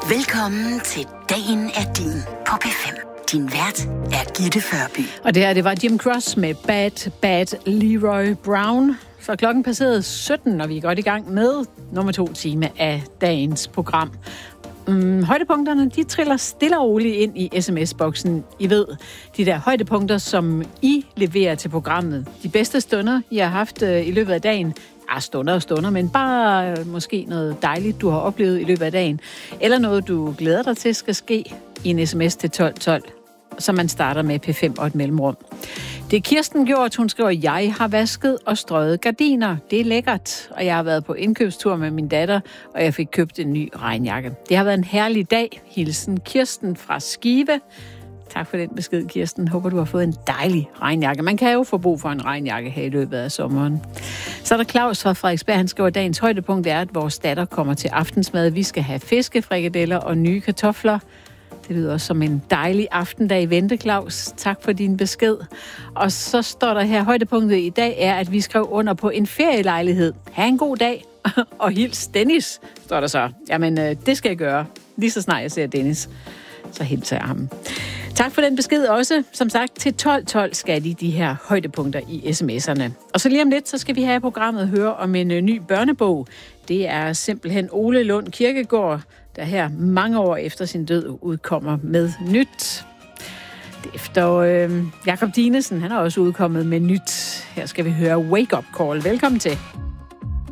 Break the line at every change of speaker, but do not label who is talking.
Velkommen til Dagen er din på P5. Din vært er Gitte Førby.
Og det var Jim Cross med Bad Leroy Brown. Så klokken passerede 17, og vi er godt i gang med nummer 2 time af dagens program. Højdepunkterne, de triller stille og roligt ind i sms-boksen. I ved, de der højdepunkter, som I leverer til programmet. De bedste stunder, I har haft i løbet af dagen. Stunder, men bare måske noget dejligt, du har oplevet i løbet af dagen. Eller noget, du glæder dig til, skal ske i en sms til 1212, så man starter med P5 og et mellemrum. Det er Kirsten gjort, hun skriver, jeg har vasket og strøget gardiner. Det er lækkert, og jeg har været på indkøbstur med min datter, og jeg fik købt en ny regnjakke. Det har været en herlig dag. Hilsen Kirsten fra Skive. Tak for den besked, Kirsten. Håber, du har fået en dejlig regnjakke. Man kan jo få brug for en regnjakke her i løbet af sommeren. Så er der Claus fra Frederiksberg. Han skriver, at dagens højdepunkt er, at vores datter kommer til aftensmad. Vi skal have fiskefrikadeller og nye kartofler. Det lyder også som en dejlig aftendag i vente, Claus. Tak for din besked. Og så står der her, højdepunktet i dag er, at vi skrev under på en ferielejlighed. Ha' en god dag. Og hils Dennis, står der så. Jamen, det skal jeg gøre. Lige så snart jeg ser Dennis, så hilser jeg ham. Tak for den besked også. Som sagt, til 12.12 skal de her højdepunkter i sms'erne. Og så lige om lidt, så skal vi have programmet høre om en ny børnebog. Det er simpelthen Ole Lund Kirkegaard, der her mange år efter sin død udkommer med nyt. Efter Jakob Dinesen, han er også udkommet med nyt. Her skal vi høre Wake Up Call. Velkommen til.